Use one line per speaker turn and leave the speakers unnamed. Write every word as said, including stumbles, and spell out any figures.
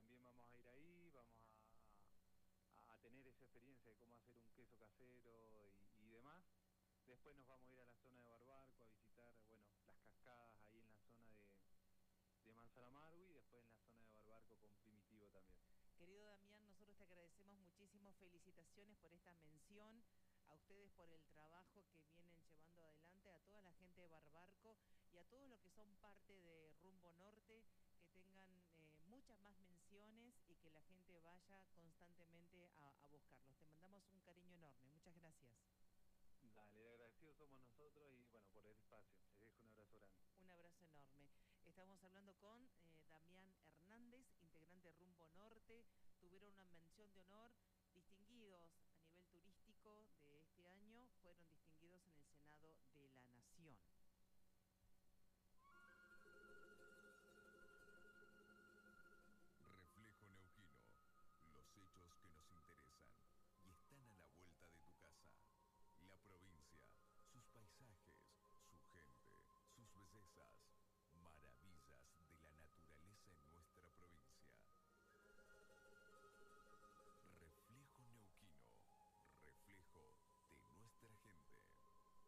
también vamos a ir ahí, vamos a, a, a tener esa experiencia de cómo hacer un queso casero y, y demás. Después nos vamos a ir a la zona de Barbarco a visitar, bueno, las cascadas ahí en la zona de, de Manzanamargo y después en la zona de Barbarco con Primitivo también.
Querido Damián, nosotros te agradecemos muchísimo, felicitaciones por esta mención, a ustedes por el trabajo que vienen llevando adelante, a toda la gente de Barbarco y a todos los que son parte de Rumbo Norte, que tengan eh, muchas más menciones y que la gente vaya constantemente a, a buscarlos. Te mandamos un cariño enorme, muchas gracias.
Dale, agradecidos somos nosotros y bueno, por el espacio. Les dejo un abrazo grande.
Un abrazo enorme. Estamos hablando con eh, Damián Hernández, integrante de Rumbo Norte. Tuvieron una mención de honor